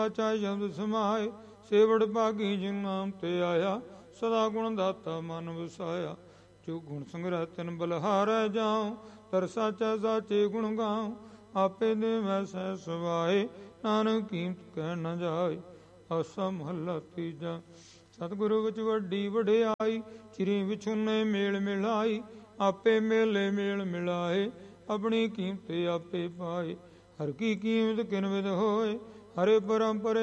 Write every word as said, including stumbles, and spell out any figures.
ਚਾਹੇ ਸ਼ਬਦ ਸਮਾਏ, ਸੇਵੜ ਭਾਗੀ ਜਿਨ ਨਾਮ ਤੇ ਆਇਆ, ਸਦਾ ਗੁਣ ਦਾਤਾ ਮਨ ਵਸਾਇਆ। ਜੋ ਗੁਣ ਸੰਗ੍ਰਹਿ ਤਿਨ ਬਲਹਾਰੈ ਜਾਉ, ਤਰ ਸਾਚਾ ਸਾਚੇ ਗੁਣ ਗਾਉ। ਆਪੇ ਦੇ ਮੈਂ ਸਹਿ ਸਵਾਏ, ਨਾਨਕ ਕੀਮਤ ਕਹਿ ਨ ਜਾਏ। ਆਸਾ ਮਹੱਲਾ ਤੀਜਾ। ਸਤਿਗੁਰੂ ਵਿੱਚ ਵੱਡੀ ਵਡਿਆਈ, ਚਿਰੀ ਵਿਛੁੰਨੇ ਮੇਲ ਮਿਲਾਈ। ਆਪੇ ਮੇਲੇ ਮੇਲ ਮਿਲਾਏ, ਆਪਣੀ ਕੀਮਤ ਆਪੇ ਪਾਏ। ਹਰ ਕੀ ਕੀਮਤ ਕਿਨ ਵਿਦ ਹੋਏ, ਹਰੇ ਪਰਮ ਪਰੇ